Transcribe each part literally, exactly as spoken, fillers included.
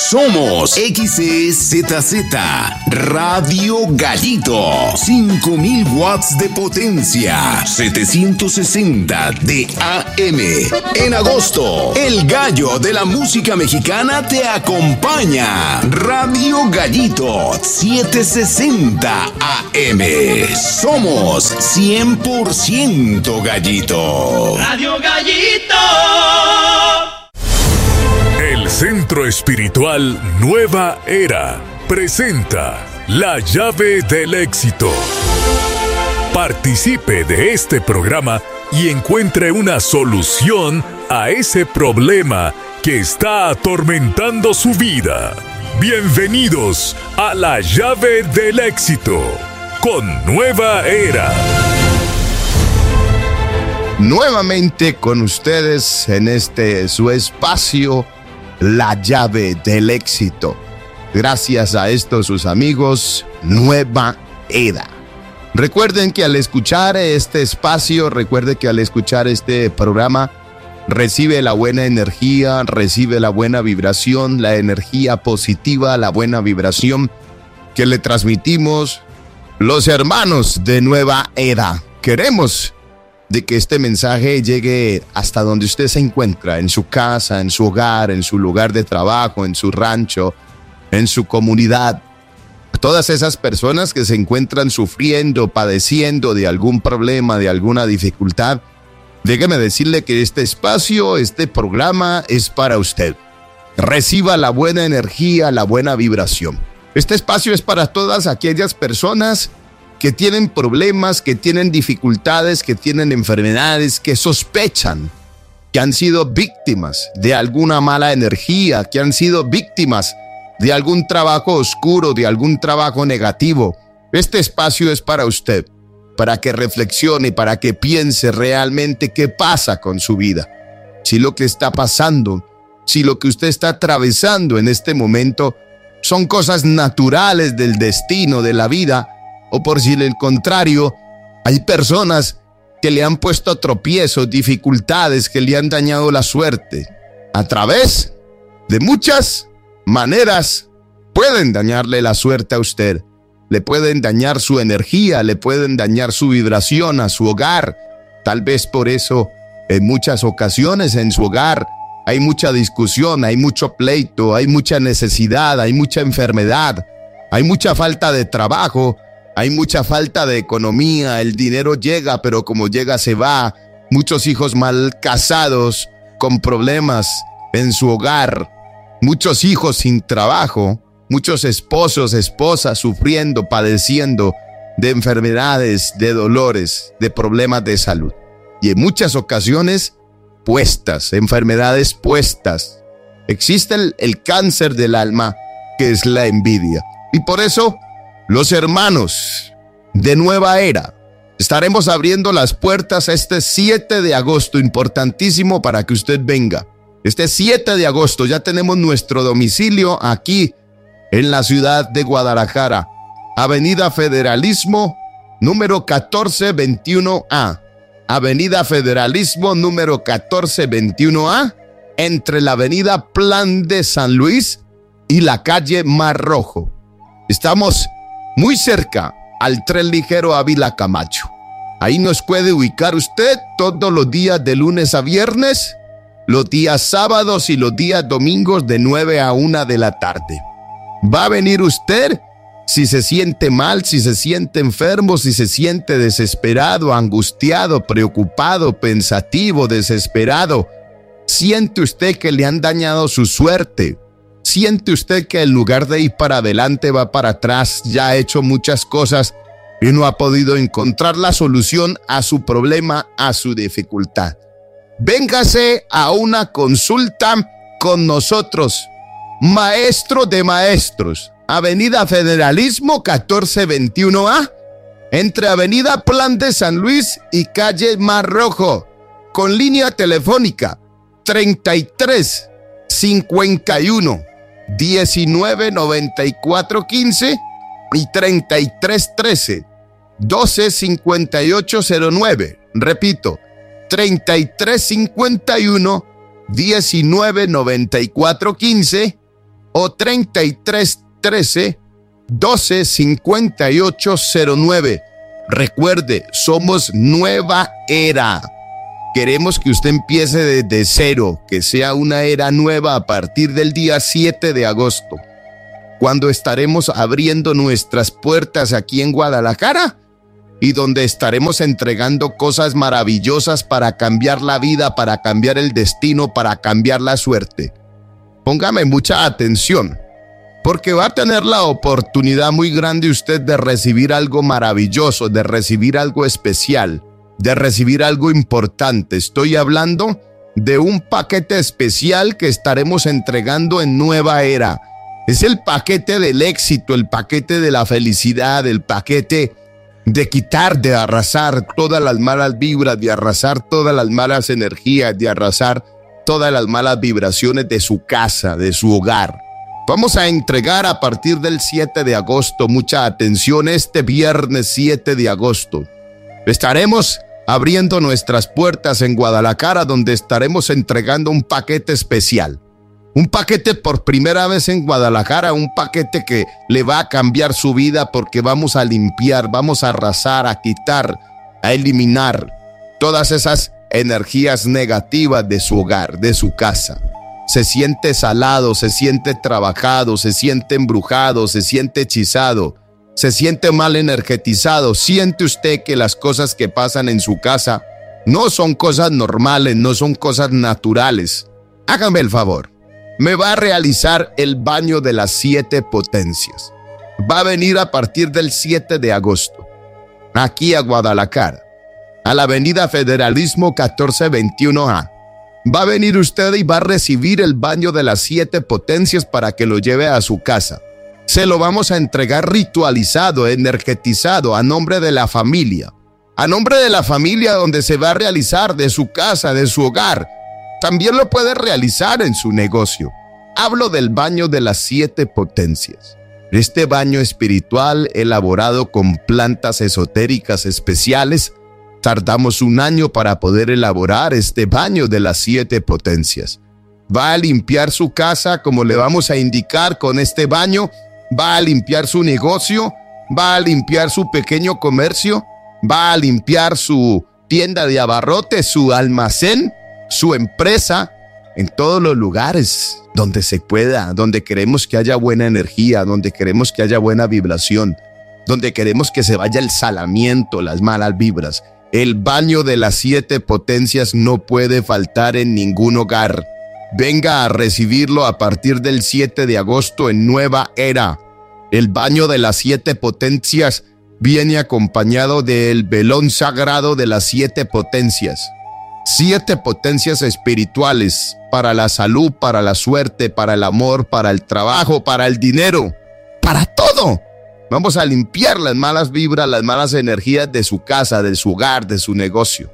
Somos X E Z Z Radio Gallito. cinco mil watts de potencia. setecientos sesenta de A M. En agosto, el gallo de la música mexicana te acompaña. Radio Gallito setecientos sesenta A M. Somos cien por ciento gallito. Radio Gallito. El Centro Espiritual Nueva Era presenta La Llave del Éxito. Participe de este programa y encuentre una solución a ese problema que está atormentando su vida. Bienvenidos a La Llave del Éxito con Nueva Era. Nuevamente con ustedes en este su espacio, La Llave del Éxito. Gracias a estos sus amigos, Nueva Era. Recuerden que al escuchar este espacio, recuerde que al escuchar este programa, recibe la buena energía, recibe la buena vibración, la energía positiva, la buena vibración que le transmitimos los hermanos de Nueva Era. Queremos de que este mensaje llegue hasta donde usted se encuentra, en su casa, en su hogar, en su lugar de trabajo, en su rancho, en su comunidad. Todas esas personas que se encuentran sufriendo, padeciendo de algún problema, de alguna dificultad, déjeme decirle que este espacio, este programa es para usted. Reciba la buena energía, la buena vibración. Este espacio es para todas aquellas personas que tienen problemas, que tienen dificultades, que tienen enfermedades, que sospechan que han sido víctimas de alguna mala energía, que han sido víctimas de algún trabajo oscuro, de algún trabajo negativo. Este espacio es para usted, para que reflexione, para que piense realmente qué pasa con su vida. Si lo que está pasando, si lo que usted está atravesando en este momento son cosas naturales del destino, de la vida, o por si el contrario, hay personas que le han puesto tropiezos, dificultades, que le han dañado la suerte. A través de muchas maneras pueden dañarle la suerte a usted. Le pueden dañar su energía, le pueden dañar su vibración a su hogar. Tal vez por eso en muchas ocasiones en su hogar hay mucha discusión, hay mucho pleito, hay mucha necesidad, hay mucha enfermedad, hay mucha falta de trabajo. Hay mucha falta de economía, el dinero llega, pero como llega se va. Muchos hijos mal casados, con problemas en su hogar. Muchos hijos sin trabajo. Muchos esposos, esposas sufriendo, padeciendo de enfermedades, de dolores, de problemas de salud. Y en muchas ocasiones, puestas, enfermedades puestas. Existe el, el cáncer del alma, que es la envidia. Y por eso, los hermanos de Nueva Era, estaremos abriendo las puertas este siete de agosto, importantísimo para que usted venga. Este siete de agosto ya tenemos nuestro domicilio aquí en la ciudad de Guadalajara, Avenida Federalismo, número catorce veintiuno A. Avenida Federalismo, número catorce veintiuno A, entre la avenida Plan de San Luis y la calle Mar Rojo. Estamos muy cerca al tren ligero Ávila Camacho. Ahí nos puede ubicar usted todos los días de lunes a viernes, los días sábados y los días domingos de nueve a una de la tarde. Va a venir usted si se siente mal, si se siente enfermo, si se siente desesperado, angustiado, preocupado, pensativo, desesperado. Siente usted que le han dañado su suerte. ¿Siente usted que en lugar de ir para adelante va para atrás? Ya ha hecho muchas cosas y no ha podido encontrar la solución a su problema, a su dificultad. Véngase a una consulta con nosotros, maestro de maestros. Avenida Federalismo catorce veintiuno A, entre Avenida Plan de San Luis y calle Mar Rojo, con línea telefónica treinta y tres cincuenta y uno diecinueve noventa y cuatro quince y treinta y tres trece doce cincuenta y ocho cero nueve. Repito, treinta y tres cincuenta y uno diecinueve noventa y cuatro quince o treinta y tres trece doce cincuenta y ocho cero nueve. Recuerde, somos Nueva Era. Queremos que usted empiece desde cero, que sea una era nueva a partir del día siete de agosto, cuando estaremos abriendo nuestras puertas aquí en Guadalajara y donde estaremos entregando cosas maravillosas para cambiar la vida, para cambiar el destino, para cambiar la suerte. Póngame mucha atención, porque va a tener la oportunidad muy grande usted de recibir algo maravilloso, de recibir algo especial, de recibir algo importante. Estoy hablando de un paquete especial que estaremos entregando en Nueva Era. Es el paquete del éxito, el paquete de la felicidad, el paquete de quitar, de arrasar todas las malas vibras, de arrasar todas las malas energías, de arrasar todas las malas vibraciones de su casa, de su hogar. Vamos a entregar a partir del siete de agosto, mucha atención, este viernes siete de agosto. Estaremos abriendo nuestras puertas en Guadalajara, donde estaremos entregando un paquete especial. Un paquete por primera vez en Guadalajara, un paquete que le va a cambiar su vida, porque vamos a limpiar, vamos a arrasar, a quitar, a eliminar todas esas energías negativas de su hogar, de su casa. Se siente salado, se siente trabajado, se siente embrujado, se siente hechizado, se siente mal energetizado. Siente usted que las cosas que pasan en su casa no son cosas normales, no son cosas naturales. Hágame el favor, me va a realizar el baño de las siete potencias. Va a venir a partir del siete de agosto, aquí a Guadalajara, a la avenida Federalismo catorce veintiuno A. Va a venir usted y va a recibir el baño de las siete potencias para que lo lleve a su casa. Se lo vamos a entregar ritualizado, energetizado, a nombre de la familia. A nombre de la familia donde se va a realizar, de su casa, de su hogar. También lo puede realizar en su negocio. Hablo del baño de las siete potencias. Este baño espiritual elaborado con plantas esotéricas especiales. Tardamos un año para poder elaborar este baño de las siete potencias. Va a limpiar su casa como le vamos a indicar con este baño. Va a limpiar su negocio. Va a limpiar su pequeño comercio. Va a limpiar su tienda de abarrotes, su almacén, su empresa, en todos los lugares donde se pueda, donde queremos que haya buena energía, donde queremos que haya buena vibración, donde queremos que se vaya el salamiento, las malas vibras. El baño de las siete potencias no puede faltar en ningún hogar. Venga a recibirlo a partir del siete de agosto en Nueva Era. El baño de las siete potencias viene acompañado del velón sagrado de las siete potencias. Siete potencias espirituales para la salud, para la suerte, para el amor, para el trabajo, para el dinero, para todo. Vamos a limpiar las malas vibras, las malas energías de su casa, de su hogar, de su negocio.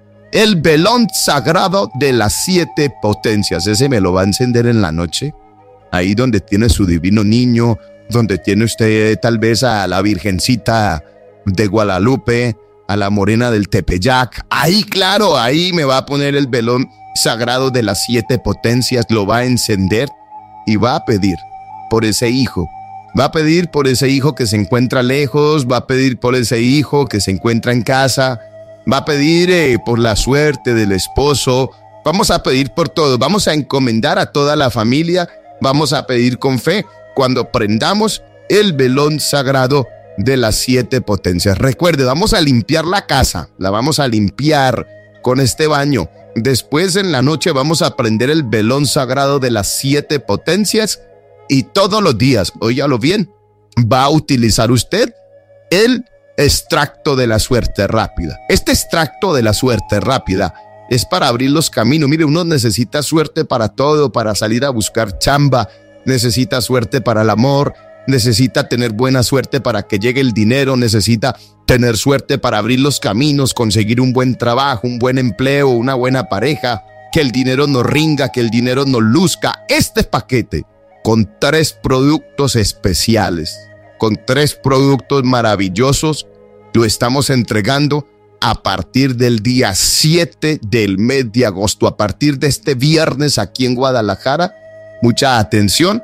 El velón sagrado de las siete potencias, ese me lo va a encender en la noche, ahí donde tiene su divino niño, donde tiene usted tal vez a la Virgencita de Guadalupe, a la Morena del Tepeyac. Ahí, claro, ahí me va a poner el velón sagrado de las siete potencias, lo va a encender y va a pedir por ese hijo. Va a pedir por ese hijo que se encuentra lejos, va a pedir por ese hijo que se encuentra en casa, va a pedir eh, por la suerte del esposo, vamos a pedir por todo, vamos a encomendar a toda la familia, vamos a pedir con fe cuando prendamos el velón sagrado de las siete potencias. Recuerde, vamos a limpiar la casa, la vamos a limpiar con este baño. Después en la noche vamos a prender el velón sagrado de las siete potencias. Y todos los días, óigalo bien, va a utilizar usted el extracto de la suerte rápida. Este extracto de la suerte rápida es para abrir los caminos. Mire, uno necesita suerte para todo, para salir a buscar chamba, necesita suerte para el amor, necesita tener buena suerte para que llegue el dinero, necesita tener suerte para abrir los caminos, conseguir un buen trabajo, un buen empleo, una buena pareja, que el dinero nos ringa, que el dinero nos luzca. Este paquete con tres productos especiales, con tres productos maravillosos, lo estamos entregando a partir del día siete del mes de agosto, a partir de este viernes aquí en Guadalajara. Mucha atención,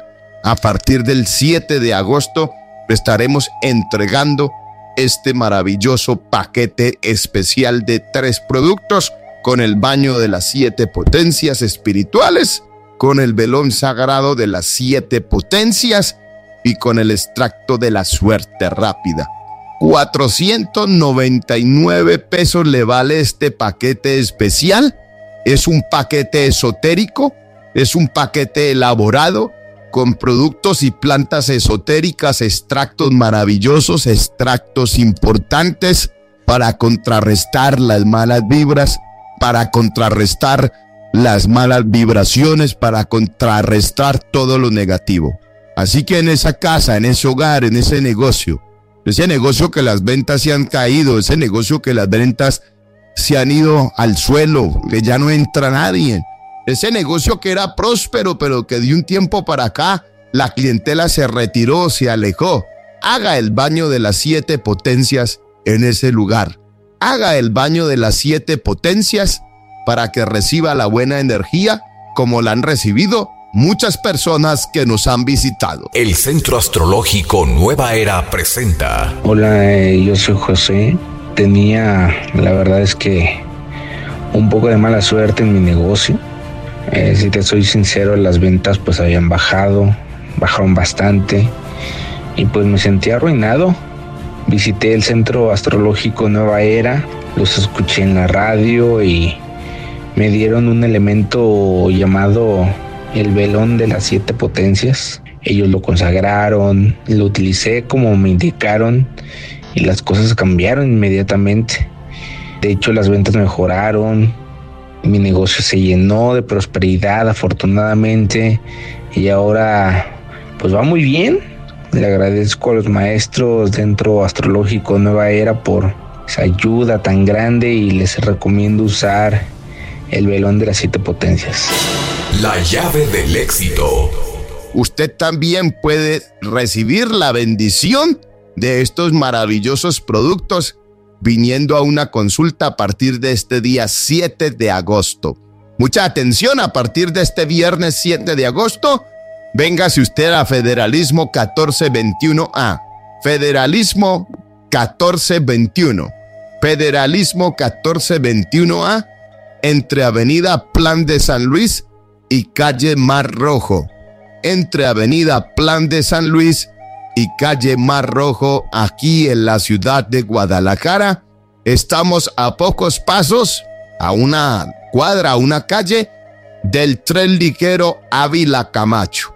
A partir del siete de agosto estaremos entregando este maravilloso paquete especial de tres productos con el baño de las siete potencias espirituales, con el velón sagrado de las siete potencias y con el extracto de la suerte rápida. cuatrocientos noventa y nueve pesos le vale este paquete especial. Es un paquete esotérico, es un paquete elaborado con productos y plantas esotéricas, extractos maravillosos, extractos importantes para contrarrestar las malas vibras, para contrarrestar las malas vibraciones, para contrarrestar todo lo negativo. Así que en esa casa, en ese hogar, en ese negocio, ese negocio que las ventas se han caído, ese negocio que las ventas se han ido al suelo, que ya no entra nadie, ese negocio que era próspero, pero que de un tiempo para acá la clientela se retiró, se alejó. Haga el baño de las siete potencias en ese lugar. Haga el baño de las siete potencias para que reciba la buena energía como la han recibido muchas personas que nos han visitado. El Centro Astrológico Nueva Era presenta. Hola, eh, yo soy José. Tenía, la verdad es que, un poco de mala suerte en mi negocio. Eh, si te soy sincero, las ventas pues habían bajado, bajaron bastante y pues me sentí arruinado. Visité el Centro Astrológico Nueva Era, los escuché en la radio y me dieron un elemento llamado el velón de las siete potencias. Ellos lo consagraron, lo utilicé como me indicaron y las cosas cambiaron inmediatamente. De hecho, las ventas mejoraron, mi negocio se llenó de prosperidad afortunadamente y ahora pues va muy bien. Le agradezco a los maestros Centro Astrológico Nueva Era por esa ayuda tan grande y les recomiendo usar el velón de las siete potencias. La llave del éxito. Usted también puede recibir la bendición de estos maravillosos productos viniendo a una consulta a partir de este día siete de agosto. Mucha atención, a partir de este viernes siete de agosto, véngase usted a Federalismo catorce veintiuno A. Federalismo catorce veintiuno. Federalismo catorce veintiuno A, entre Avenida Plan de San Luis y Calle Mar Rojo. Entre Avenida Plan de San Luis y Calle Mar Rojo, aquí en la ciudad de Guadalajara. Estamos a pocos pasos, a una cuadra, a una calle del tren ligero Ávila Camacho.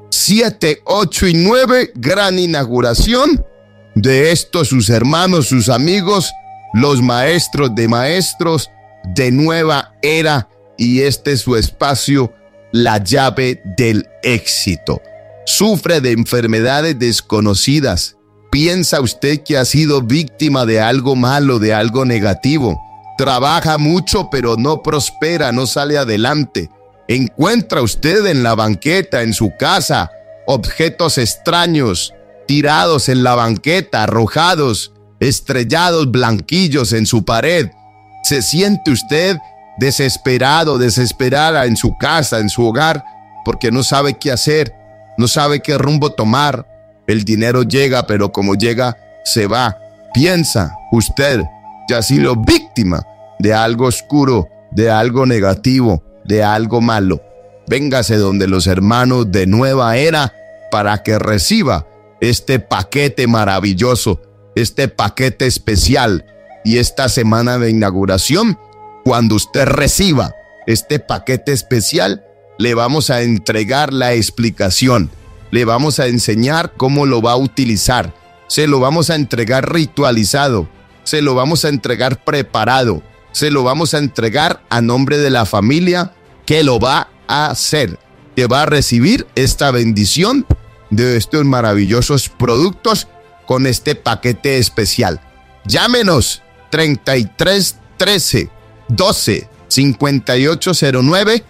siete, ocho y nueve, gran inauguración de estos sus hermanos, sus amigos, los maestros de maestros de Nueva Era, y este es su espacio, la llave del éxito. Sufre de enfermedades desconocidas. ¿Piensa usted que ha sido víctima de algo malo, de algo negativo? Trabaja mucho pero no prospera, no sale adelante. ¿Encuentra usted en la banqueta, en su casa, objetos extraños, tirados en la banqueta, arrojados, estrellados, blanquillos en su pared? ¿Se siente usted desesperado, desesperada en su casa, en su hogar, porque no sabe qué hacer, no sabe qué rumbo tomar? El dinero llega, pero como llega, se va. ¿Piensa usted que ha sido víctima de algo oscuro, de algo negativo, de algo malo? Véngase donde los hermanos de Nueva Era para que reciba este paquete maravilloso, este paquete especial. Y esta semana de inauguración, cuando usted reciba este paquete especial, le vamos a entregar la explicación, le vamos a enseñar cómo lo va a utilizar, se lo vamos a entregar ritualizado, se lo vamos a entregar preparado, se lo vamos a entregar a nombre de la familia que lo va a hacer, que va a recibir esta bendición de estos maravillosos productos con este paquete especial. Llámenos treinta y tres trece doce cincuenta y ocho cero nueve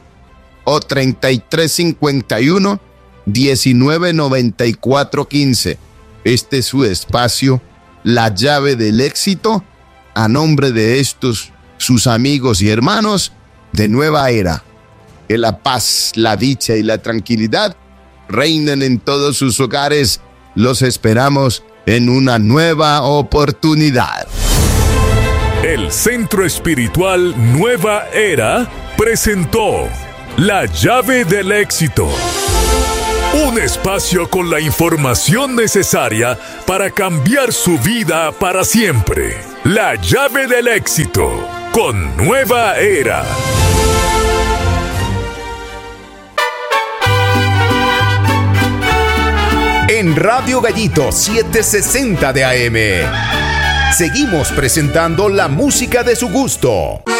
o treinta y tres cincuenta y uno diecinueve noventa y cuatro quince. Este es su espacio, la llave del éxito, a nombre de estos sus amigos y hermanos de Nueva Era. Que la paz, la dicha y la tranquilidad reinen en todos sus hogares. Los esperamos en una nueva oportunidad. El Centro Espiritual Nueva Era presentó La Llave del Éxito. Un espacio con la información necesaria para cambiar su vida para siempre. La Llave del Éxito con Nueva Era. En Radio Gallito setecientos sesenta de A M, seguimos presentando la música de su gusto.